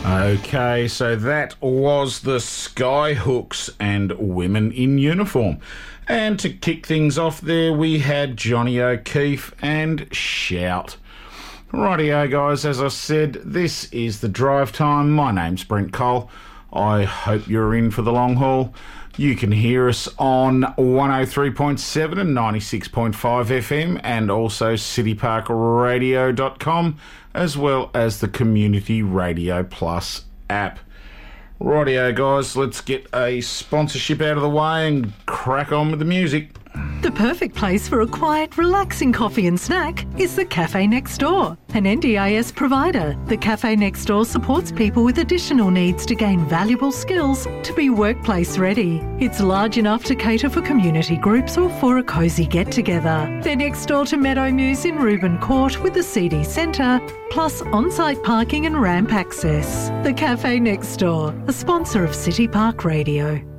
Okay, so that was the Skyhooks and Women in Uniform. And to kick things off there, we had Johnny O'Keefe and Shout. Rightio, guys, as I said, this is the drive time. My name's Brent Cole. I hope you're in for the long haul. You can hear us on 103.7 and 96.5 FM and also cityparkradio.com, as well as the Community Radio Plus app. Rightio, guys, let's get a sponsorship out of the way and crack on with the music. The perfect place for a quiet, relaxing coffee and snack is the Cafe Next Door, an NDIS provider. The Cafe Next Door supports people with additional needs to gain valuable skills to be workplace ready. It's large enough to cater for community groups or for a cosy get-together. They're next door to Meadow Muse in Reuben Court with the CD Centre, plus on-site parking and ramp access. The Cafe Next Door, a sponsor of City Park Radio.